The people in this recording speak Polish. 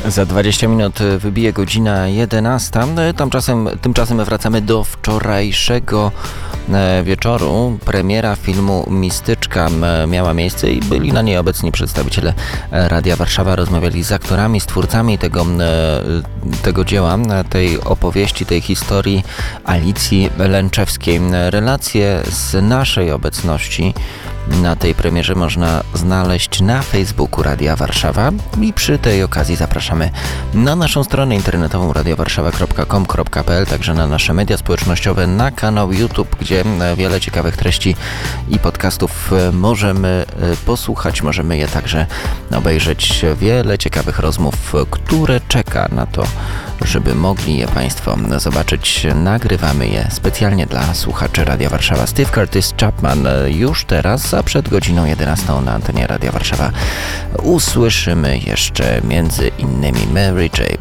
Za 20 minut wybije godzina 11. Tymczasem wracamy do wczorajszego wieczoru. Premiera filmu Mistyczka miała miejsce i byli na niej obecni przedstawiciele Radia Warszawa. Rozmawiali z aktorami, z twórcami tego dzieła, tej opowieści, tej historii Alicji Lęczewskiej. Relacje z naszej obecności na tej premierze można znaleźć na Facebooku Radia Warszawa i przy tej okazji zapraszamy na naszą stronę internetową radiowarszawa.com.pl, także na nasze media społecznościowe, na kanał YouTube, gdzie wiele ciekawych treści i podcastów możemy posłuchać, możemy je także obejrzeć. Wiele ciekawych rozmów, które czeka na to, żeby mogli je Państwo zobaczyć. Nagrywamy je specjalnie dla słuchaczy Radia Warszawa. Steve Curtis Chapman już teraz, a przed godziną 11 na antenie Radia Warszawa usłyszymy jeszcze między innymi Mary J.